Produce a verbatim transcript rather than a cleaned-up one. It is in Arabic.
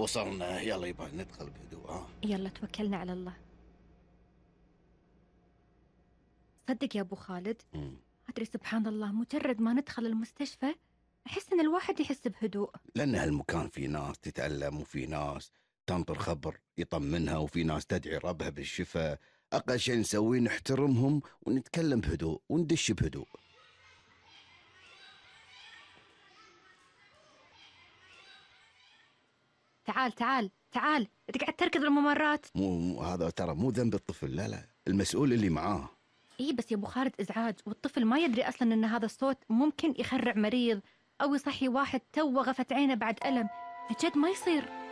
وصلنا، يلا يبا ندخل بهدوء. ها يلا توكلنا على الله. صدق يا ابو خالد، مم. ادري سبحان الله مجرد ما ندخل المستشفى احس ان الواحد يحس بهدوء. لأن هالمكان في ناس تتألم وفي ناس تنطر خبر يطمنها وفي ناس تدعي ربها بالشفاء. أقل شيء نسويه نحترمهم ونتكلم بهدوء وندش بهدوء. تعال تعال تعال، تقعد تركض الممرات. مو مو- هذا ترى مو ذنب الطفل، لا لا، المسؤول اللي معاه. اي بس يا ابو خالد ازعاج، والطفل ما يدري اصلا ان هذا الصوت ممكن يخرع مريض او يصحي واحد تو غفت عينه بعد الم. بجد ما يصير.